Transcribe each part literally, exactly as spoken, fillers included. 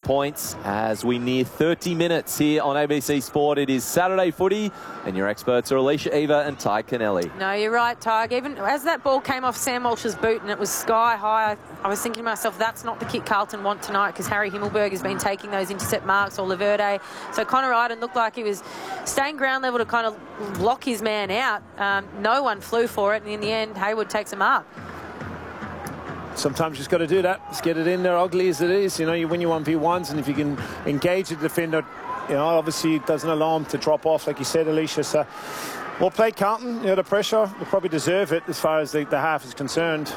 points as we near thirty minutes here on A B C Sport. It is Saturday footy, and your experts are Alicia Eva and Ty Kennelly. No, you're right, Ty. Even as that ball came off Sam Walsh's boot and it was sky high, I, I was thinking to myself, that's not the kick Carlton want tonight, because Harry Himmelberg has been taking those intercept marks, or Laverde. So Connor Iden looked like he was staying ground level to kind of block his man out. Um, no one flew for it, and in the end, Hayward takes a mark. Sometimes you just got to do that. Just get it in there, ugly as it is. You know, you win your one v ones, and if you can engage the defender, you know, obviously it doesn't allow him to drop off, like you said, Alicia. So, well played, Carlton. You know, the pressure, they probably deserve it as far as the, the half is concerned.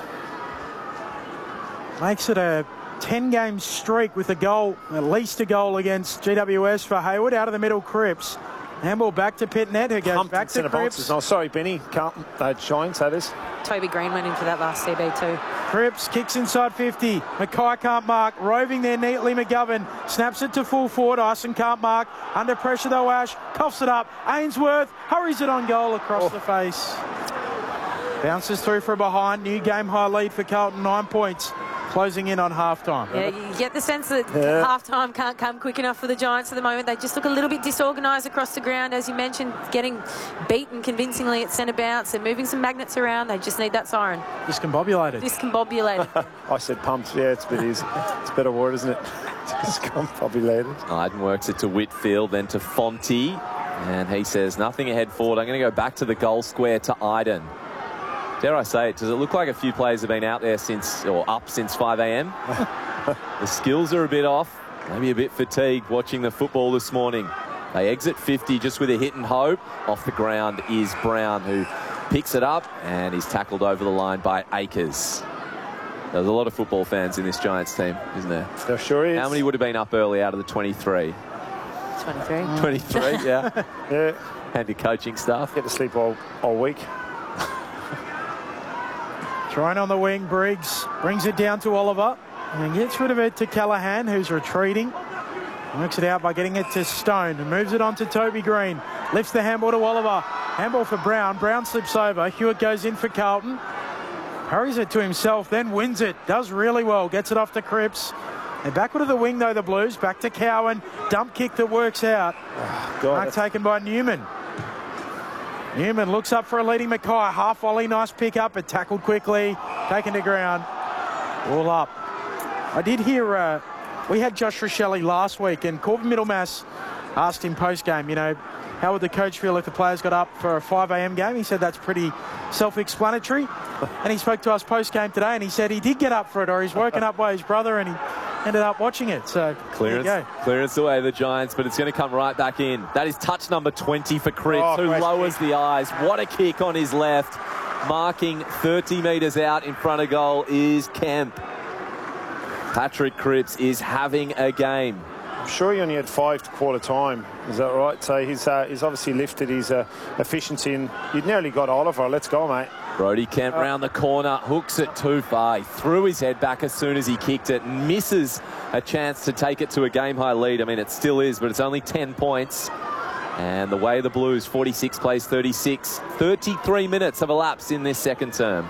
Makes it a ten-game streak with a goal, at least a goal against G W S for Hayward. Out of the middle, Cripps. Handball back to Pitnet, who goes Pumped back to Cripps. No, sorry, Benny. Carlton, uh, Shines, that is. Toby Green went in for that last C B too. Cripps kicks inside fifty. Mackay can't mark. Roving there neatly, McGovern. Snaps it to full forward. Ison can't mark. Under pressure though, Ash. Coughs it up. Ainsworth hurries it on goal across oh. the face. Bounces through from behind. New game high lead for Carlton. Nine points. Closing in on half-time. Yeah, you get the sense that yeah. half-time can't come quick enough for the Giants at the moment. They just look a little bit disorganised across the ground, as you mentioned, getting beaten convincingly at centre bounce. They're moving some magnets around. They just need that siren. Discombobulated. Discombobulated. I said pumped. Yeah, it's a bit easy. It's a better word, isn't it? Discombobulated. Iden works it to Whitfield, then to Fonte. And he says, nothing ahead forward. I'm going to go back to the goal square to Iden. Dare I say it, does it look like a few players have been out there since, or up since five A M? The skills are a bit off, maybe a bit fatigued watching the football this morning. They exit fifty just with a hit and hope. Off the ground is Brown, who picks it up and is tackled over the line by Akers. There's a lot of football fans in this Giants team, isn't there? There sure is. How many would have been up early out of the twenty-three? twenty-three. twenty-three, yeah. Yeah. And your coaching staff. Get to sleep all, all week. Trying on the wing, Briggs brings it down to Oliver and gets rid of it to Callaghan, who's retreating. Works it out by getting it to Stone and moves it on to Toby Green. Lifts the handball to Oliver. Handball for Brown. Brown slips over. Hewitt goes in for Carlton. Hurries it to himself, then wins it. Does really well. Gets it off to Cripps. And backward to the wing, though, the Blues. Back to Cowan. Dump kick that works out. Oh, God, Mark taken by Newman. Newman looks up for a leading Mackay. Half volley, nice pick up, but tackled quickly. Taken to ground. All up. I did hear, uh, we had Josh Rochelli last week, and Corbin Middlemass asked him post-game, you know, how would the coach feel if the players got up for a five A M game? He said that's pretty self-explanatory. And he spoke to us post-game today, and he said he did get up for it, or he's woken up by his brother, and he ended up watching it. So clearance, there you go. Clearance away the Giants, but it's going to come right back in. That is touch number twenty for Cripps, oh, who lowers kick. the eyes. What a kick on his left. Marking thirty metres out in front of goal is Kemp. Patrick Cripps is having a game. I'm sure he only had five to quarter time. Is that right? So he's uh, he's obviously lifted his uh, efficiency, and you'd nearly got Oliver. Let's go, mate. Brodie Kemp Uh, round the corner, hooks it too far. He threw his head back as soon as he kicked it. Misses a chance to take it to a game-high lead. I mean, it still is, but it's only ten points. And the way the Blues, forty-six plays thirty-six. thirty-three minutes have elapsed in this second term.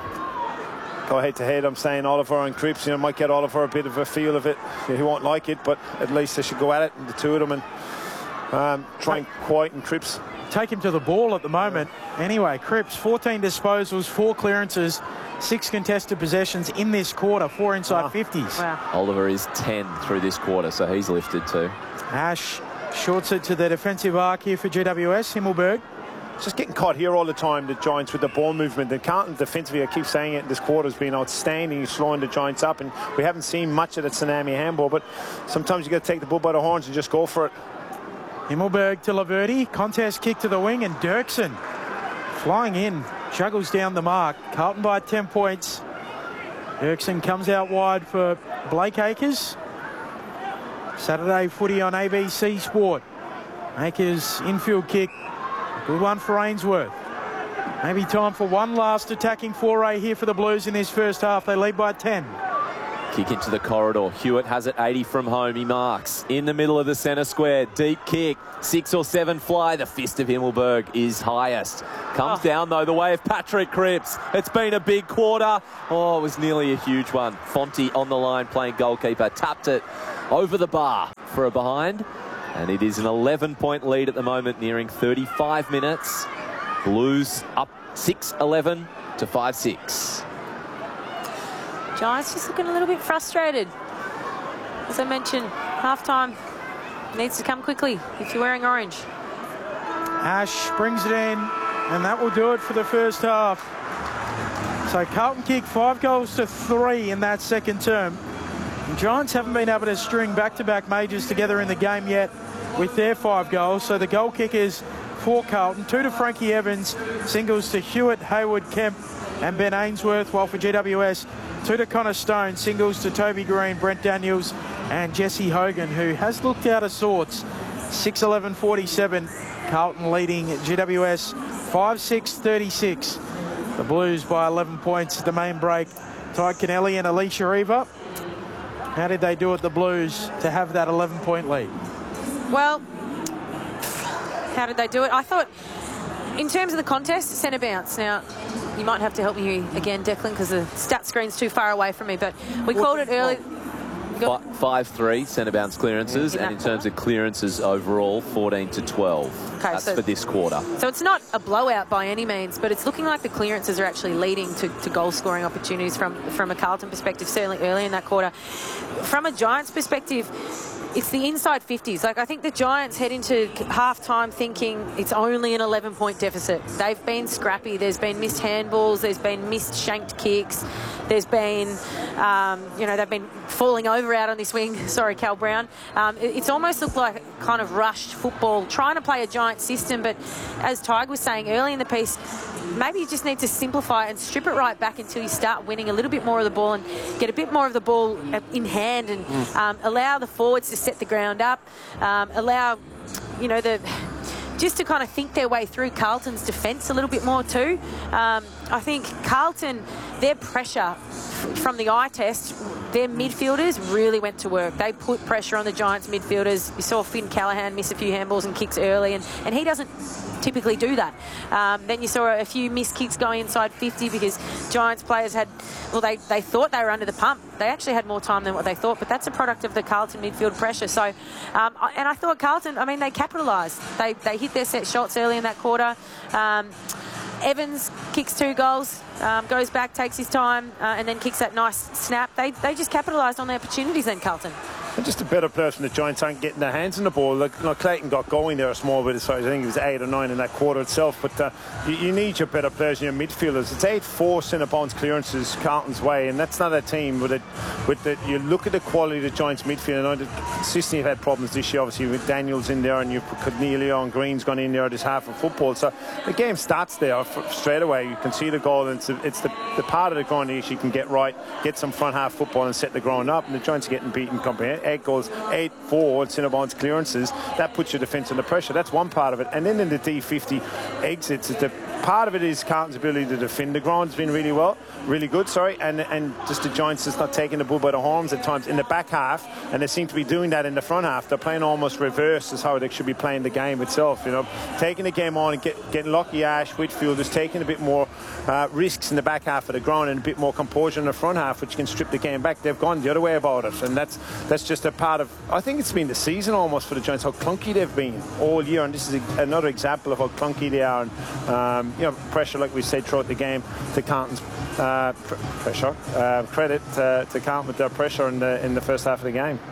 Go head-to-head, I'm saying Oliver and Cripps, you know, might get Oliver a bit of a feel of it. He won't like it, but at least they should go at it, the two of them, and um, try and quieten Cripps. Take him to the ball at the moment. Anyway, Cripps, fourteen disposals, four clearances, six contested possessions in this quarter, four inside wow. fifties. Wow. Oliver is ten through this quarter, so he's lifted too. Ash shorts it to the defensive arc here for G W S, Himmelberg. Just getting caught here all the time, the Giants, with the ball movement. The Carlton defensively, I keep saying it, this quarter has been outstanding, slowing the Giants up, and we haven't seen much of the tsunami handball, but sometimes you got to take the bull by the horns and just go for it. Himmelberg to Laverde, contest kick to the wing, and Dirksen flying in, juggles down the mark. Carlton by ten points. Dirksen comes out wide for Blake Akers. Saturday footy on A B C Sport. Akers infield kick. Good one for Ainsworth. Maybe time for one last attacking foray here for the Blues in this first half. They lead by ten. Kick into the corridor. Hewitt has it eighty from home. He marks in the middle of the centre square. Deep kick. Six or seven fly. The fist of Himmelberg is highest. Comes oh. down, though, the way of Patrick Cripps. It's been a big quarter. Oh, it was nearly a huge one. Fonte on the line playing goalkeeper. Tapped it over the bar for a behind. And it is an eleven point lead at the moment, nearing thirty-five minutes. Blues up six eleven to five six. Giants just looking a little bit frustrated. As I mentioned, halftime needs to come quickly if you're wearing orange. Ash brings it in, and that will do it for the first half. So Carlton kicked five goals to three in that second term. The Giants haven't been able to string back-to-back majors together in the game yet with their five goals. So the goal kickers for Carlton, two to Frankie Evans, singles to Hewitt, Hayward, Kemp and Ben Ainsworth, while for G W S, two to Connor Stone, singles to Toby Green, Brent Daniels and Jesse Hogan, who has looked out of sorts. six eleven forty-seven, Carlton leading G W S five six thirty-six. The Blues by eleven points at the main break. Ty Kennelly and Alicia Eva. How did they do at the Blues to have that eleven point lead? Well, how did they do it? I thought, in terms of the contest, centre bounce. Now, you might have to help me again, Declan, because the stat screen's too far away from me, but we well, called it early. five three centre bounce clearances, yeah, and in terms of clearances overall, fourteen to twelve. Okay, That's so, for this quarter. So it's not a blowout by any means, but it's looking like the clearances are actually leading to, to goal scoring opportunities from, from a Carlton perspective, certainly early in that quarter. From a Giants perspective, it's the inside fifties. Like, I think the Giants head into half-time thinking it's only an eleven point deficit. They've been scrappy. There's been missed handballs. There's been missed shanked kicks. There's been, um, you know, they've been falling over out on this wing. Sorry, Cal Brown. Um, it, it's almost looked like kind of rushed football, trying to play a Giant system. But as Tig was saying early in the piece, maybe you just need to simplify and strip it right back until you start winning a little bit more of the ball and get a bit more of the ball in hand and um, allow the forwards to set the ground up, um, allow, you know, the just to kind of think their way through Carlton's defence a little bit more too. Um, I think Carlton, their pressure from the eye test, their midfielders really went to work. They put pressure on the Giants midfielders. You saw Finn Callahan miss a few handballs and kicks early, and, and he doesn't typically do that. Um, then you saw a few missed kicks going inside fifty because Giants players had, well, they, they thought they were under the pump. They actually had more time than what they thought, but that's a product of the Carlton midfield pressure. So, um, and I thought Carlton, I mean, they capitalised. They, they hit their set shots early in that quarter. Um, Evans kicks two goals, um, goes back, takes his time, uh, and then kicks that nice snap. They, they just capitalised on their opportunities then, Carlton. And just a better players from the Giants aren't getting their hands on the ball. Like, like Clayton got going there a small bit. So I think it was eight or nine in that quarter itself. But uh, you, you need your better players in your midfielders. It's eight four centre bounce clearances Carlton's way, and that's not a team with it. With the, you look at the quality of the Giants midfield. I know they consistently have had problems this year, obviously with Daniels in there, and you've put Cornelio and Green's gone in there this half of football. So the game starts there straight away. You can see the goal, and it's, a, it's the, the part of the ground that you can get right, get some front half football, and set the ground up. And the Giants are getting beaten. Eight goals. eight four centre bounce clearances, that puts your defence under pressure. That's one part of it. And then in the D fifty exits, the part of it is Carlton's ability to defend the ground has been really well, really good, sorry, and and just the Giants just not taking the bull by the horns at times in the back half, and they seem to be doing that in the front half. They're playing almost reverse as how they should be playing the game itself, you know, taking the game on and get, getting Lockie Ash, Whitfield is taking a bit more uh, risks in the back half of the ground and a bit more composure in the front half, which can strip the game back. They've gone the other way about it, and that's that's just a part of, I think it's been the season almost for the Giants, how clunky they've been all year, and this is a, another example of how clunky they are. And um, you know, pressure, like we said throughout the game, to Carlton's uh, pr pressure. Uh, credit uh, to Carlton with their pressure in the in the first half of the game.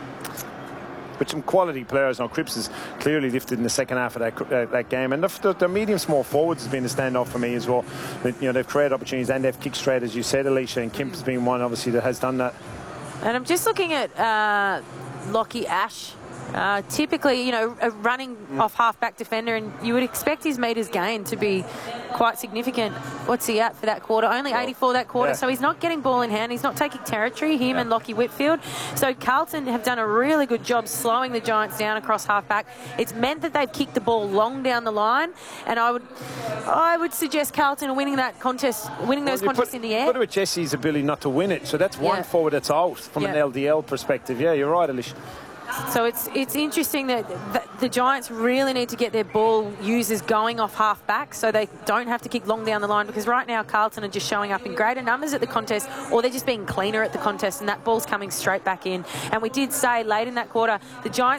But some quality players. Now, Cripps is clearly lifted in the second half of that uh, that game, and the, the medium small forwards has been a standout for me as well. But, you know, they've created opportunities and they've kicked straight, as you said, Alicia, and Kemp's been one obviously that has done that. And I'm just looking at uh, Lockie Ash. Uh, typically, you know, a running mm. off half-back defender, and you would expect his metres gained to be quite significant. What's he at for that quarter? Only eighty-four that quarter, yeah. So he's not getting ball in hand. He's not taking territory, him yeah. and Lockie Whitfield. So Carlton have done a really good job slowing the Giants down across half-back. It's meant that they've kicked the ball long down the line, and I would I would suggest Carlton are winning that contest, winning those well, contests put, in the air. Put it with Jesse's ability not to win it, so that's one yeah. forward that's out from yeah. an L D L perspective. Yeah, you're right, Alicia. So it's it's interesting that the, the Giants really need to get their ball users going off half back so they don't have to kick long down the line, because right now Carlton are just showing up in greater numbers at the contest, or they're just being cleaner at the contest, and that ball's coming straight back in. And we did say late in that quarter, the Giants